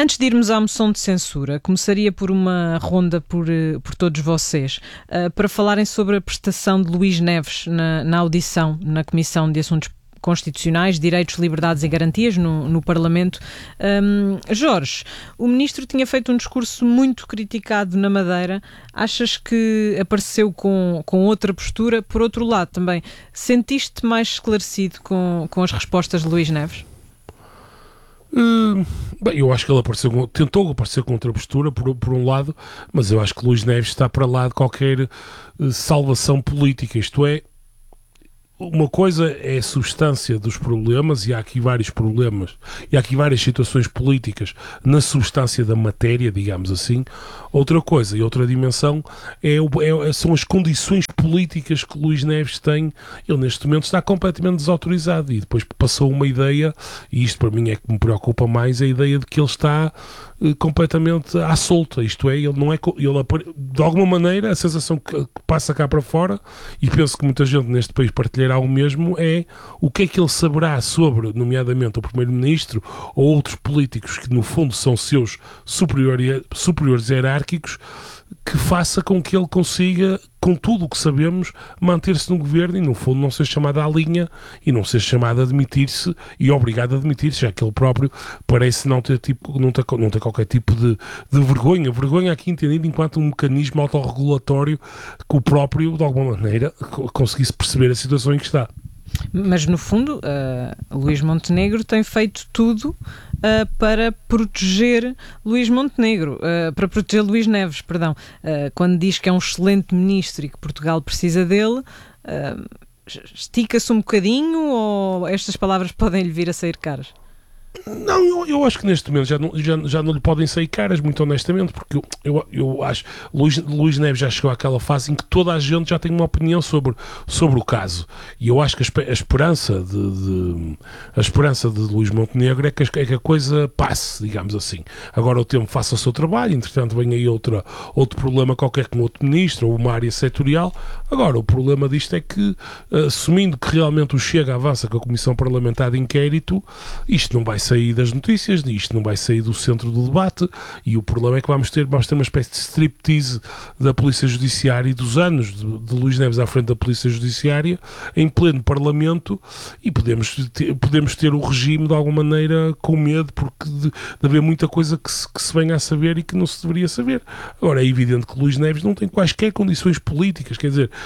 Antes de irmos à moção de censura, começaria por uma ronda por todos vocês, para falarem sobre a prestação de Luís Neves na audição na Comissão de Assuntos Constitucionais, Direitos, Liberdades e Garantias no Parlamento. Jorge, o Ministro tinha feito um discurso muito criticado na Madeira. Achas que apareceu com outra postura? Por outro lado, também, sentiste mais esclarecido com as respostas de Luís Neves? Bem, eu acho que ele tentou aparecer com outra postura, por um lado, mas eu acho que Luís Neves está para lá de qualquer salvação política, isto é, uma coisa é a substância dos problemas, e há aqui vários problemas, e há aqui várias situações políticas na substância da matéria, digamos assim. Outra coisa e outra dimensão são as condições políticas que Luís Neves tem. Ele neste momento está completamente desautorizado, e depois passou uma ideia, e isto para mim é que me preocupa mais, a ideia de que ele está completamente à solta, isto é, ele não é, ele, de alguma maneira a sensação que passa cá para fora, e penso que muita gente neste país partilhará o mesmo, é o que é que ele saberá sobre, nomeadamente, o Primeiro-Ministro ou outros políticos que no fundo são seus superiores hierárquicos, que faça com que ele consiga, com tudo o que sabemos, manter-se no governo e, no fundo, não ser chamado à linha e não ser chamado a demitir-se e obrigado a demitir-se, já que ele próprio parece não ter qualquer tipo de vergonha. Vergonha aqui entendida enquanto um mecanismo autorregulatório que o próprio, de alguma maneira, conseguisse perceber a situação em que está. Mas, no fundo, Luís Montenegro tem feito tudo para proteger Luís Montenegro, para proteger Luís Neves, perdão. Quando diz que é um excelente ministro e que Portugal precisa dele, estica-se um bocadinho, ou estas palavras podem lhe vir a sair caras? Não, eu acho que neste momento já não lhe podem sair caras, muito honestamente, porque eu acho que Luís Neves já chegou àquela fase em que toda a gente já tem uma opinião sobre o caso, e eu acho que a esperança de Luís Montenegro é que a coisa passe, digamos assim. Agora o tempo faça o seu trabalho, entretanto vem aí outro problema qualquer com outro ministro ou uma área setorial. Agora o problema disto é que, assumindo que realmente o Chega avança com a Comissão Parlamentar de Inquérito, isto não vai sair das notícias, isto não vai sair do centro do debate, e o problema é que vamos ter uma espécie de striptease da Polícia Judiciária e dos anos de Luís Neves à frente da Polícia Judiciária em pleno Parlamento, e podemos ter o regime de alguma maneira com medo de haver muita coisa que se venha a saber e que não se deveria saber. Agora é evidente que Luís Neves não tem quaisquer condições políticas, quer dizer,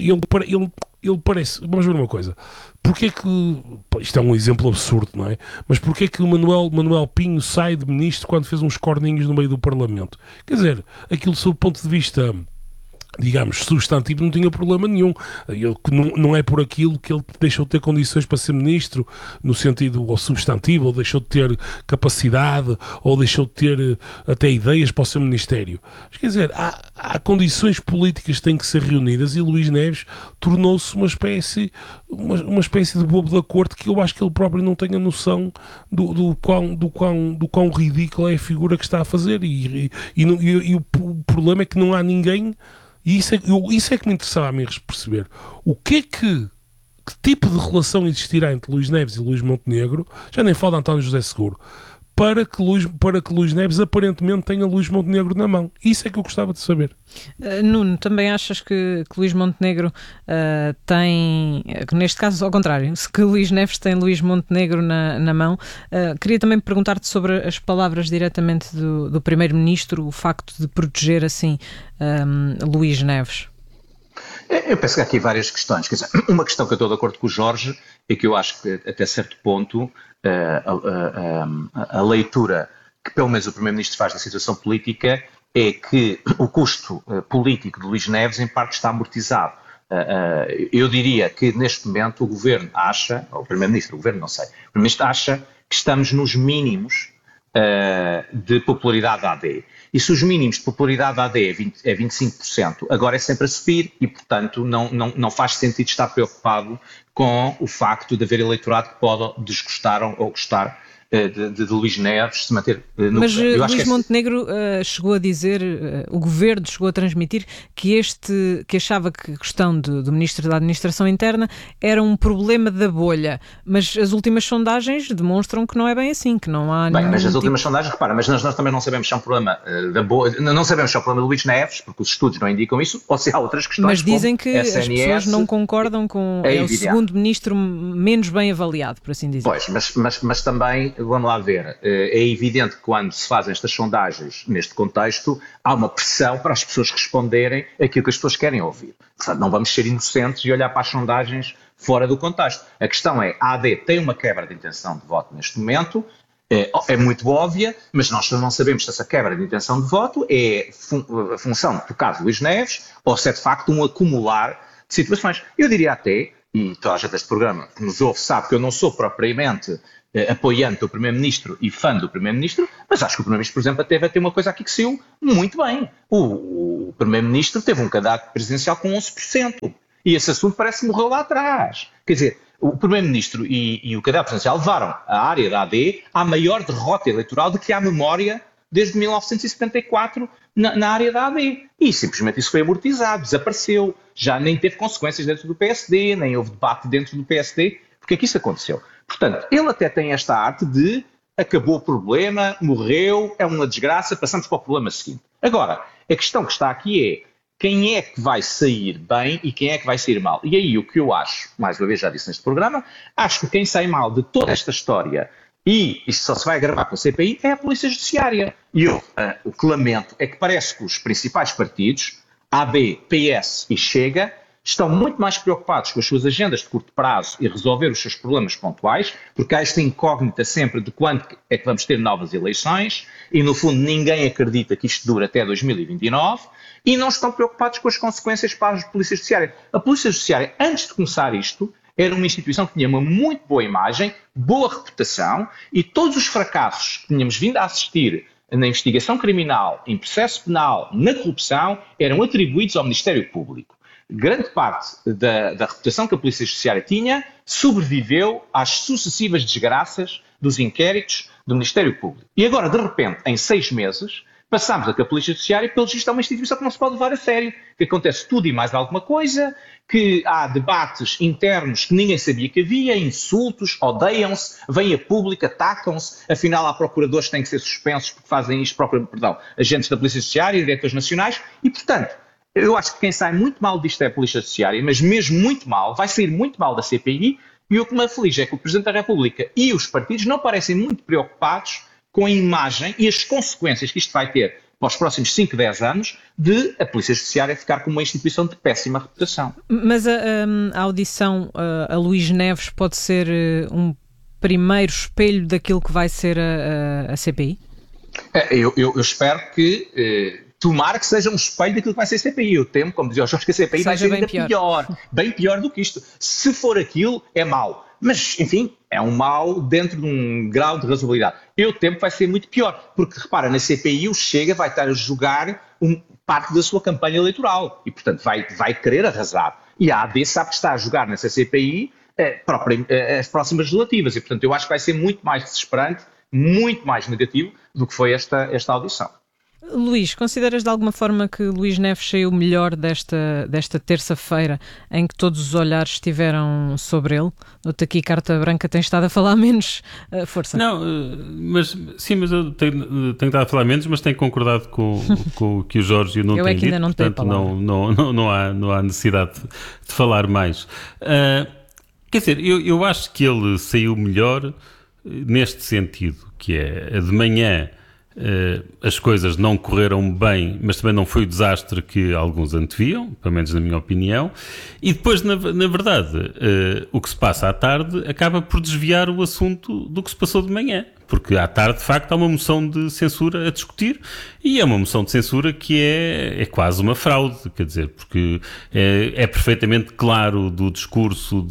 ele parece, vamos ver uma coisa, porque é que, isto é um exemplo absurdo, não é? Mas porque é que o Manuel Pinho sai de ministro quando fez uns corninhos no meio do Parlamento? Quer dizer, aquilo sob o ponto de vista, digamos, substantivo, não tinha problema nenhum. Não é por aquilo que ele deixou de ter condições para ser ministro, no sentido ou substantivo, ou deixou de ter capacidade, ou deixou de ter até ideias para o seu ministério. Quer dizer, há condições políticas que têm que ser reunidas, e Luís Neves tornou-se uma espécie de bobo da corte, que eu acho que ele próprio não tem a noção do quão ridícula é a figura que está a fazer, e o problema é que não há ninguém. E isso é que me interessava a mim perceber. Que tipo de relação existirá entre Luís Neves e Luís Montenegro, já nem falo de António José Seguro, para que Luís Neves aparentemente tenha Luís Montenegro na mão? Isso é que eu gostava de saber. Nuno, também achas que Luís Montenegro tem, neste caso ao contrário, se que Luís Neves tem Luís Montenegro na mão? Queria também perguntar-te sobre as palavras diretamente do Primeiro-Ministro, o facto de proteger assim Luís Neves. Eu penso que há aqui várias questões. Quer dizer, uma questão que eu estou de acordo com o Jorge é que eu acho que até certo ponto a leitura que pelo menos o Primeiro-Ministro faz da situação política é que o custo político de Luís Neves em parte está amortizado. Eu diria que neste momento o Governo acha, ou o Primeiro-Ministro, o Governo não sei, o Primeiro-Ministro acha que estamos nos mínimos de popularidade da AD. E se os mínimos de popularidade da AD é 25%, agora é sempre a subir e, portanto, não faz sentido estar preocupado com o facto de haver eleitorado que pode desgostar ou gostar de Luís Neves se manter no Mas governo. Luís Montenegro chegou a dizer, o governo chegou a transmitir que achava que a questão do Ministro da Administração Interna era um problema da bolha, mas as últimas sondagens demonstram que não é bem assim, que não há Bem, mas as últimas sondagens, repara, mas nós também não sabemos se é um problema da bolha, não sabemos se é um problema de Luís Neves, porque os estudos não indicam isso, ou se há outras questões. Mas dizem que SNS, as pessoas não concordam com o segundo ministro menos bem avaliado, por assim dizer. Pois, mas também, vamos lá ver, é evidente que quando se fazem estas sondagens neste contexto, há uma pressão para as pessoas responderem aquilo que as pessoas querem ouvir. Portanto, não vamos ser inocentes e olhar para as sondagens fora do contexto. A questão é, a AD tem uma quebra de intenção de voto neste momento, é muito óbvia, mas nós não sabemos se essa quebra de intenção de voto é a função do caso de Luís Neves ou se é de facto um acumular de situações. Eu diria até, e toda a gente deste programa que nos ouve sabe que eu não sou propriamente apoiante do Primeiro-Ministro e fã do Primeiro-Ministro, mas acho que o Primeiro-Ministro, por exemplo, até vai ter uma coisa aqui que saiu muito bem. O Primeiro-Ministro teve um candidato presidencial com 11%. E esse assunto parece que morreu lá atrás. Quer dizer, o Primeiro-Ministro e o candidato presidencial levaram a área da AD à maior derrota eleitoral de que há memória desde 1974 na área da AD. E simplesmente isso foi amortizado, desapareceu. Já nem teve consequências dentro do PSD, nem houve debate dentro do PSD. Porque é que isso aconteceu? Portanto, ele até tem esta arte de acabou o problema, morreu, é uma desgraça, passamos para o problema seguinte. Agora, a questão que está aqui é quem é que vai sair bem e quem é que vai sair mal. E aí o que eu acho, mais uma vez já disse neste programa, acho que quem sai mal de toda esta história, e isto só se vai agravar com a CPI, é a Polícia Judiciária. E eu, o que lamento é que parece que os principais partidos, AB, PS e Chega, estão muito mais preocupados com as suas agendas de curto prazo e resolver os seus problemas pontuais, porque há esta incógnita sempre de quando é que vamos ter novas eleições, e no fundo ninguém acredita que isto dure até 2029, e não estão preocupados com as consequências para a Polícia Judiciária. A Polícia Judiciária, antes de começar isto, era uma instituição que tinha uma muito boa imagem, boa reputação, e todos os fracassos que tínhamos vindo a assistir na investigação criminal, em processo penal, na corrupção, eram atribuídos ao Ministério Público. Grande parte da reputação que a Polícia Judiciária tinha sobreviveu às sucessivas desgraças dos inquéritos do Ministério Público. E agora, de repente, em 6 meses, passamos a que a Polícia Judiciária, pelo visto, é uma instituição que não se pode levar a sério, que acontece tudo e mais alguma coisa, que há debates internos que ninguém sabia que havia, insultos, odeiam-se, vêm a público, atacam-se, afinal há procuradores que têm que ser suspensos porque fazem isto, agentes da Polícia Judiciária e diretores nacionais, e, portanto, eu acho que quem sai muito mal disto é a Polícia Judiciária, mas mesmo muito mal, vai sair muito mal da CPI, e o que me aflige é que o Presidente da República e os partidos não parecem muito preocupados com a imagem e as consequências que isto vai ter para os próximos 5, 10 anos de a Polícia Judiciária ficar como uma instituição de péssima reputação. Mas a audição a Luís Neves pode ser um primeiro espelho daquilo que vai ser a CPI? Eu espero que... tomara que seja um espelho daquilo que vai ser a CPI. Eu temo, como dizia o Jorge, que a CPI vai ser ainda pior. Bem pior do que isto. Se for aquilo, é mau. Mas, enfim, é um mal dentro de um grau de razoabilidade. Eu temo que vai ser muito pior. Porque, repara, na CPI o Chega vai estar a jogar parte da sua campanha eleitoral. E, portanto, vai querer arrasar. E a AD sabe que está a jogar nessa CPI as próximas legislativas. E, portanto, eu acho que vai ser muito mais desesperante, muito mais negativo do que foi esta audição. Luís, consideras de alguma forma que Luís Neves saiu melhor desta terça-feira em que todos os olhares estiveram sobre ele? Noto aqui Carta Branca tem estado a falar menos. Força. Não, mas eu tenho estado a falar menos, mas tenho concordado com o que o Jorge não tem dito. Ainda não tenho palavra. Não há necessidade de falar mais. Quer dizer, eu acho que ele saiu melhor neste sentido, que é de manhã as coisas não correram bem, mas também não foi o desastre que alguns anteviam, pelo menos na minha opinião, e depois, na verdade, o que se passa à tarde acaba por desviar o assunto do que se passou de manhã, porque à tarde, de facto, há uma moção de censura a discutir, e é uma moção de censura que é quase uma fraude, quer dizer, porque é perfeitamente claro do discurso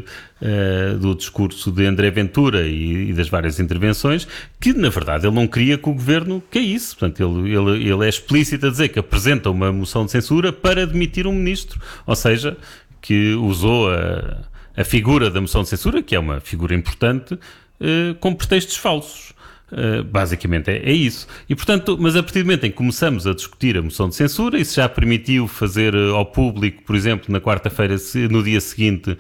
de André Ventura e das várias intervenções, que na verdade ele não queria que o governo caísse. Portanto, ele é explícito a dizer que apresenta uma moção de censura para demitir um ministro, ou seja, que usou a figura da moção de censura, que é uma figura importante, com pretextos falsos. Basicamente é isso. E, portanto, mas a partir do momento em que começamos a discutir a moção de censura, isso já permitiu fazer ao público, por exemplo, na quarta-feira, no dia seguinte,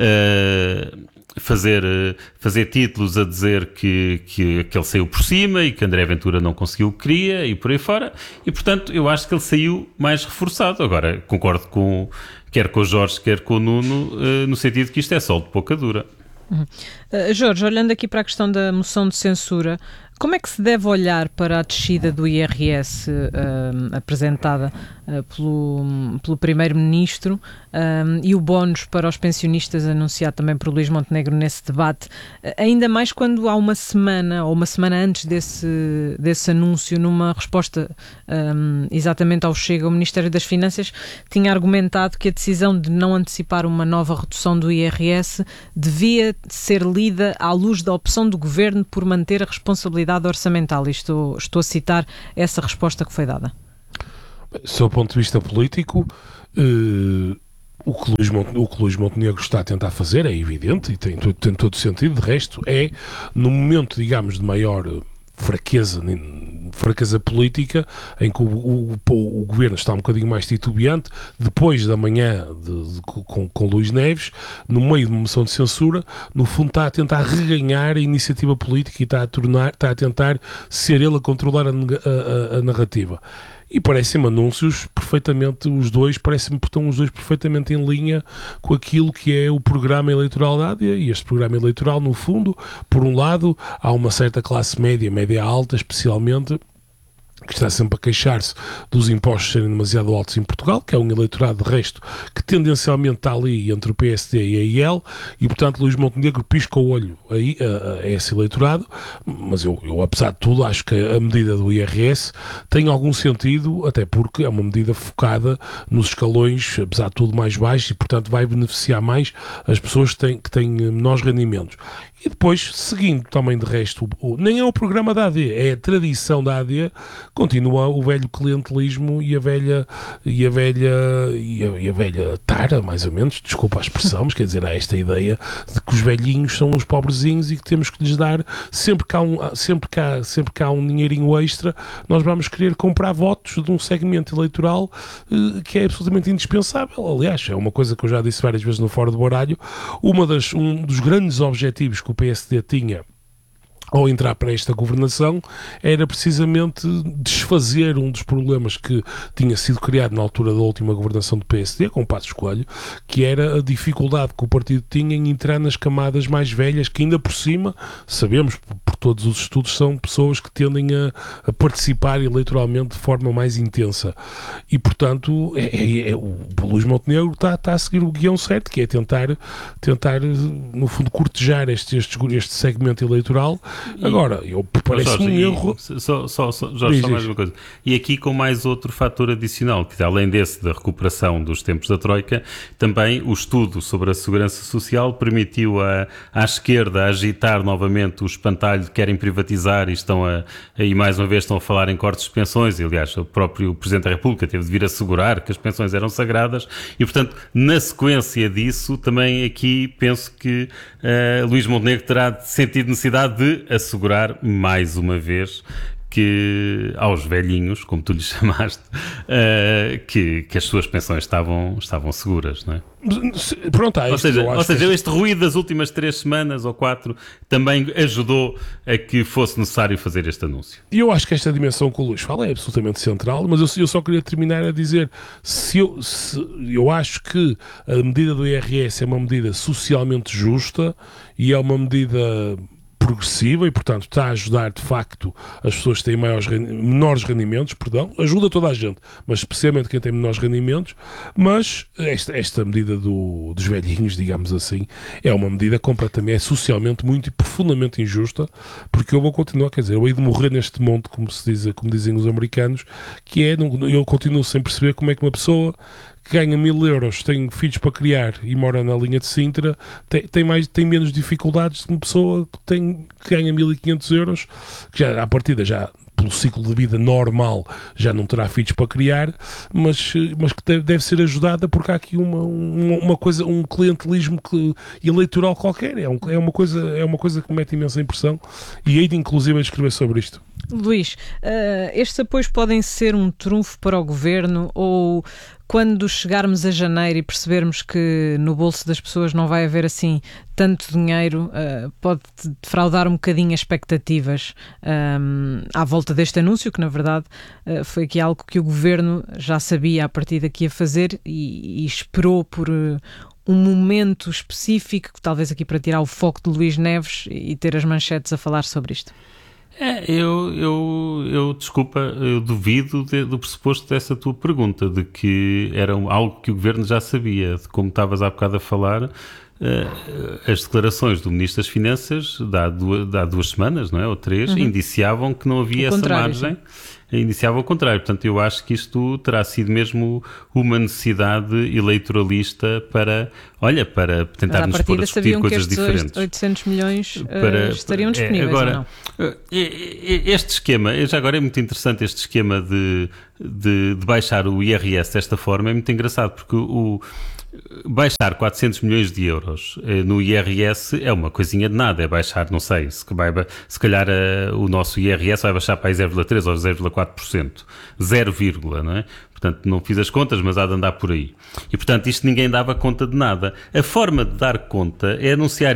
fazer títulos a dizer que ele saiu por cima e que André Ventura não conseguiu o que queria e por aí fora. E, portanto, eu acho que ele saiu mais reforçado. Agora, concordo quer com o Jorge, quer com o Nuno, no sentido que isto é sol de pouca dura. Jorge, olhando aqui para a questão da moção de censura, como é que se deve olhar para a descida do IRS apresentada pelo Primeiro-Ministro e o bónus para os pensionistas anunciado também por Luís Montenegro nesse debate, ainda mais quando há uma semana ou uma semana antes desse anúncio, numa resposta exatamente ao Chega, o Ministério das Finanças tinha argumentado que a decisão de não antecipar uma nova redução do IRS devia ser lida à luz da opção do Governo por manter a responsabilidade orçamental. E estou a citar essa resposta que foi dada. Do seu ponto de vista político, o que Luís Montenegro está a tentar fazer é evidente e tem todo o sentido. De resto, é no momento, digamos, de maior fraqueza política, em que o Governo está um bocadinho mais titubeante, depois da manhã com Luís Neves, no meio de uma moção de censura, no fundo está a tentar reganhar a iniciativa política e está a tentar ser ele a controlar a narrativa. E parecem-me anúncios perfeitamente, estão os dois perfeitamente em linha com aquilo que é o programa eleitoral da AD. E este programa eleitoral, no fundo, por um lado, há uma certa classe média alta, especialmente, que está sempre a queixar-se dos impostos serem demasiado altos em Portugal, que é um eleitorado de resto que tendencialmente está ali entre o PSD e a IEL, e portanto Luís Montenegro pisca o olho a esse eleitorado. Mas eu, apesar de tudo, acho que a medida do IRS tem algum sentido, até porque é uma medida focada nos escalões, apesar de tudo, mais baixos, e portanto vai beneficiar mais as pessoas que têm menores rendimentos. E depois, seguindo também de resto, nem é o programa da AD, é a tradição da AD, continua o velho clientelismo e a velha tara, mais ou menos, desculpa a expressão, mas quer dizer, há esta ideia de que os velhinhos são os pobrezinhos e que temos que lhes dar, sempre que há um dinheirinho extra, nós vamos querer comprar votos de um segmento eleitoral que é absolutamente indispensável. Aliás, é uma coisa que eu já disse várias vezes no Fórum do Baralho, um dos grandes objetivos que o PSD tinha ao entrar para esta governação era precisamente desfazer um dos problemas que tinha sido criado na altura da última governação do PSD, com o Passos Coelho, que era a dificuldade que o partido tinha em entrar nas camadas mais velhas, que ainda por cima, sabemos por todos os estudos, são pessoas que tendem a participar eleitoralmente de forma mais intensa. E, portanto, o Luís Montenegro está a seguir o guião certo, que é tentar no fundo, cortejar este segmento eleitoral. Agora, parece-me um erro. Jorge, só mais uma coisa. E aqui com mais outro fator adicional, que além desse da recuperação dos tempos da Troika, também o estudo sobre a segurança social permitiu à esquerda agitar novamente o espantalho de que querem privatizar e mais uma vez estão a falar em cortes de pensões. E, aliás, o próprio Presidente da República teve de vir assegurar que as pensões eram sagradas e, portanto, na sequência disso, também aqui penso que Luís Montenegro terá sentido necessidade de assegurar mais uma vez que aos velhinhos, como tu lhes chamaste, que as suas pensões estavam seguras, não é? Pronto, ou seja, este ruído das últimas 3 semanas ou 4 também ajudou a que fosse necessário fazer este anúncio. E eu acho que esta dimensão que o Luís fala é absolutamente central, mas eu só queria terminar a dizer eu acho que a medida do IRS é uma medida socialmente justa e é uma medida progressiva e, portanto, está a ajudar, de facto, as pessoas que têm menores rendimentos, ajuda toda a gente, mas especialmente quem tem menores rendimentos, mas esta medida dos velhinhos, digamos assim, é uma medida completamente, socialmente muito e profundamente injusta, porque eu vou continuar, quer dizer, eu hei de morrer neste monte, como dizem os americanos, que eu continuo sem perceber como é que uma pessoa que ganha 1.000 euros, tem filhos para criar e mora na linha de Sintra, tem menos dificuldades que uma pessoa que ganha 1.500 euros, que já, à partida, já pelo ciclo de vida normal já não terá filhos para criar, mas que deve ser ajudada porque há aqui uma coisa, um clientelismo eleitoral qualquer. É uma coisa que me mete imensa impressão e hei de inclusive a escrever sobre isto. Luís, estes apoios podem ser um trunfo para o governo ou quando chegarmos a janeiro e percebermos que no bolso das pessoas não vai haver assim tanto dinheiro, pode defraudar um bocadinho as expectativas à volta deste anúncio, que na verdade foi aqui algo que o governo já sabia a partir daqui a fazer e esperou por um momento específico, talvez aqui para tirar o foco de Luís Neves e ter as manchetes a falar sobre isto. Desculpa, eu duvido do pressuposto dessa tua pergunta, de que era algo que o governo já sabia, de como estavas há bocado a falar. As declarações do Ministro das Finanças, de há 2 semanas, não é? Ou 3, indiciavam que não havia essa margem. Iniciava ao contrário. Portanto, eu acho que isto terá sido mesmo uma necessidade eleitoralista para tentar nos pôr a discutir coisas diferentes. Estes 800 milhões estariam disponíveis agora, ou não? Este esquema, já agora é muito interessante este esquema de baixar o IRS desta forma, é muito engraçado, porque baixar 400 milhões de euros no IRS é uma coisinha de nada, é baixar, não sei, se calhar o nosso IRS vai baixar para aí 0,3% ou 0,4%, 0, não é? Portanto, não fiz as contas, mas há de andar por aí. E, portanto, isto ninguém dava conta de nada. A forma de dar conta é anunciar